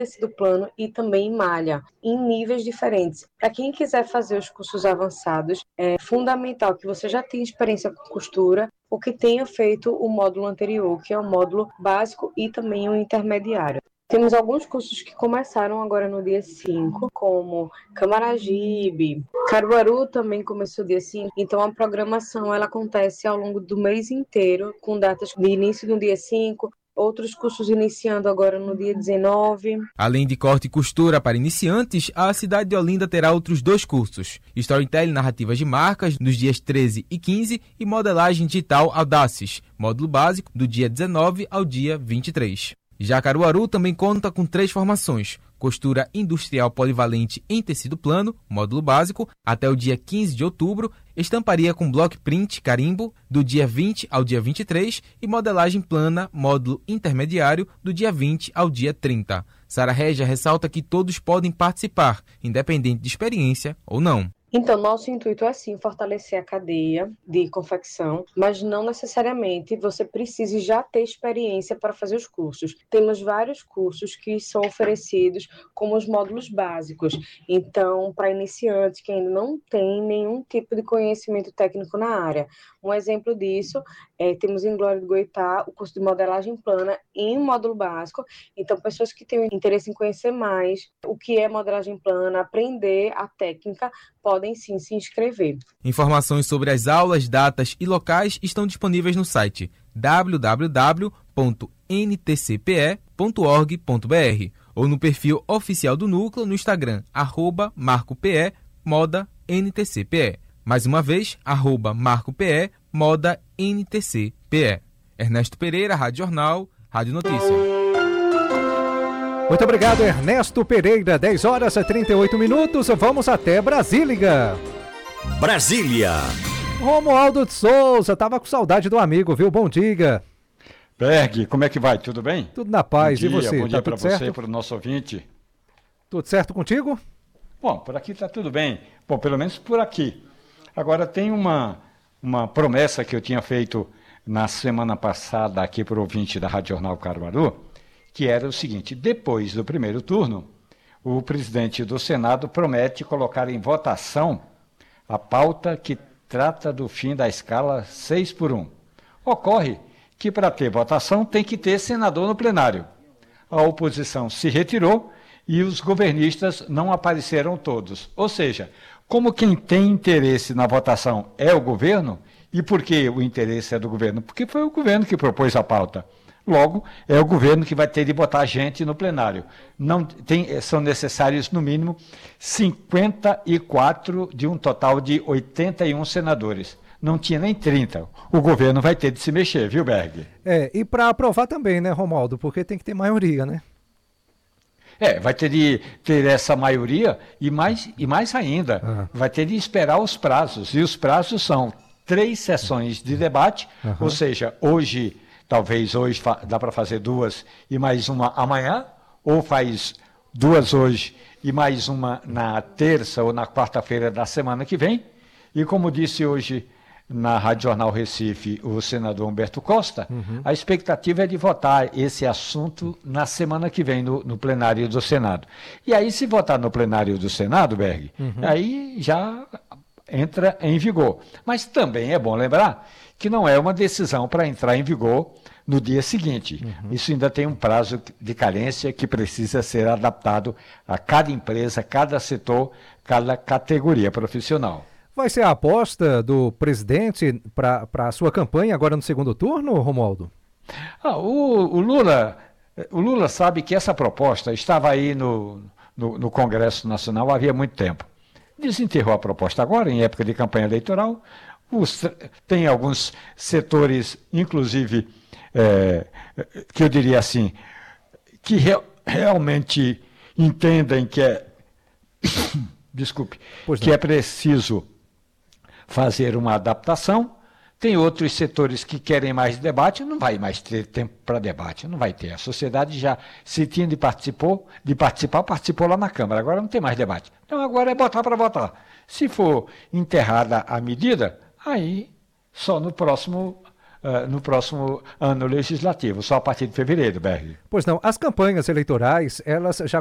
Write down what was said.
tecido plano e também em malha, em níveis diferentes. Para quem quiser fazer os cursos avançados, é fundamental que você já tenha experiência com costura ou que tenha feito o módulo anterior, que é o módulo básico e também o intermediário. Temos alguns cursos que começaram agora no dia 5, como Camaragibe, Caruaru também começou dia 5, então a programação ela acontece ao longo do mês inteiro, com datas de início no dia 5, outros cursos iniciando agora no dia 19. Além de corte e costura para iniciantes, a cidade de Olinda terá outros 2 cursos: Storytelling Narrativas de Marcas, nos dias 13 e 15, e Modelagem Digital Audaces, módulo básico, do dia 19 ao dia 23. Já Caruaru também conta com 3 formações: costura industrial polivalente em tecido plano, módulo básico, até o dia 15 de outubro, estamparia com block print carimbo, do dia 20 ao dia 23, e modelagem plana, módulo intermediário, do dia 20 ao dia 30. Sara Regia ressalta que todos podem participar, independente de experiência ou não. Então, nosso intuito é sim fortalecer a cadeia de confecção, mas não necessariamente você precise já ter experiência para fazer os cursos. Temos vários cursos que são oferecidos como os módulos básicos. Então, para iniciantes que ainda não têm nenhum tipo de conhecimento técnico na área. Um exemplo disso temos em Glória do Goitá o curso de modelagem plana em módulo básico. Então, pessoas que têm interesse em conhecer mais o que é modelagem plana, aprender a técnica, podem sim se inscrever. Informações sobre as aulas, datas e locais estão disponíveis no site www.ntcpe.org.br ou no perfil oficial do Núcleo no Instagram, @MarcoPE_ModaNTCPE. Mais uma vez, @MarcoPE_ModaNTCPE. Ernesto Pereira, Rádio Jornal, Rádio Notícia. Muito obrigado, Ernesto Pereira. 10h38. Vamos até Brasília. Brasília. Romualdo de Souza, tava com saudade do amigo, viu? Bom dia. Berg, como é que vai? Tudo bem? Tudo na paz. Bom dia, e você? Bom dia tá para você e para o nosso ouvinte. Tudo certo contigo? Bom, por aqui está tudo bem. Bom, pelo menos por aqui. Agora tem uma promessa que eu tinha feito na semana passada aqui para o ouvinte da Rádio Jornal Caruaru, que era o seguinte: depois do primeiro turno, o presidente do Senado promete colocar em votação a pauta que trata do fim da escala 6x1. Ocorre que para ter votação tem que ter senador no plenário. A oposição se retirou e os governistas não apareceram todos. Ou seja, como quem tem interesse na votação é o governo, e por que o interesse é do governo? Porque foi o governo que propôs a pauta. Logo, é o governo que vai ter de botar gente no plenário. São necessários, no mínimo, 54 de um total de 81 senadores. Não tinha nem 30. O governo vai ter de se mexer, viu, Berg? E para aprovar também, né, Romualdo? Porque tem que ter maioria, né? Vai ter de ter essa maioria e mais ainda, vai ter de esperar os prazos. E os prazos são 3 sessões de debate, ou seja, talvez hoje dá para fazer 2 e mais uma amanhã, ou faz 2 hoje e mais uma na terça ou na quarta-feira da semana que vem. E como disse hoje na Rádio Jornal Recife o senador Humberto Costa, a expectativa é de votar esse assunto na semana que vem no plenário do Senado. E aí, se votar no plenário do Senado, Berg, aí já entra em vigor. Mas também é bom lembrar que não é uma decisão para entrar em vigor no dia seguinte. Isso ainda tem um prazo de carência que precisa ser adaptado a cada empresa, cada setor, cada categoria profissional. Vai ser a aposta do presidente para a sua campanha agora no segundo turno, Romualdo? O Lula sabe que essa proposta estava aí no Congresso Nacional havia muito tempo. Desenterrou a proposta agora, em época de campanha eleitoral. Tem alguns setores, inclusive, que eu diria assim, que realmente entendem que que é preciso fazer uma adaptação. Tem outros setores que querem mais debate, não vai mais ter tempo para debate, não vai ter. A sociedade já, se tinha de participar, participou lá na Câmara, agora não tem mais debate. Então agora é botar para votar. Se for enterrada a medida, aí só no próximo no próximo ano legislativo, só a partir de fevereiro, Berg. Pois não, as campanhas eleitorais, elas já